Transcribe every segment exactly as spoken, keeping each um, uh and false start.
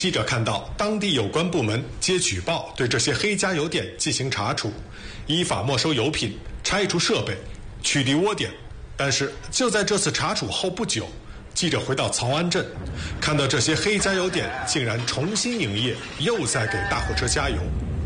记者看到，当地有关部门接举报，对这些黑加油点进行查处，依法没收油品，拆除设备，取缔窝点。但是就在这次查处后不久，记者回到曹安镇，看到这些黑加油点竟然重新营业，又在给大货车加油。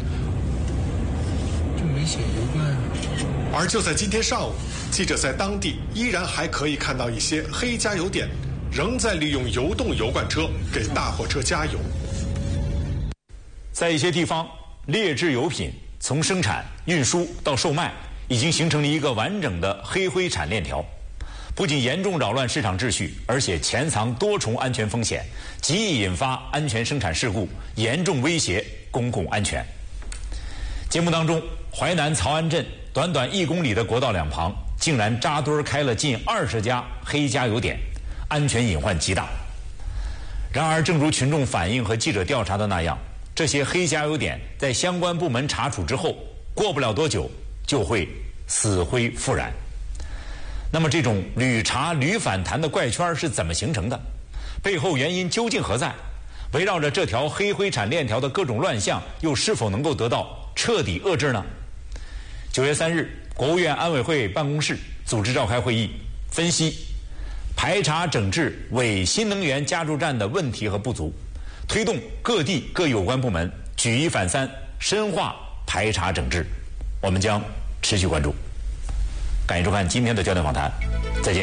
这没写油罐。 而就在今天上午，记者在当地依然还可以看到一些黑加油点仍在利用油动油罐车给大货车加油。 在一些地方，劣质油品从生产、运输到售卖，已经形成了一个完整的黑灰产链条，不仅严重扰乱市场秩序，而且潜藏多重安全风险，极易引发安全生产事故，严重威胁公共安全。节目当中，淮南曹安镇短短一公里的国道两旁，竟然扎堆开了近二十家黑加油点，安全隐患极大。然而，正如群众反映和记者调查的那样，这些黑加油点在相关部门查处之后，过不了多久就会死灰复燃。那么，这种屡查屡反弹的怪圈是怎么形成的？背后原因究竟何在？围绕着这条黑灰产链条的各种乱象，又是否能够得到彻底遏制呢？九月三日，国务院安委会办公室组织召开会议，分析排查整治伪新能源加注站的问题和不足，推动各地各有关部门举一反三，深化排查整治。我们将持续关注。感谢收看今天的焦点访谈。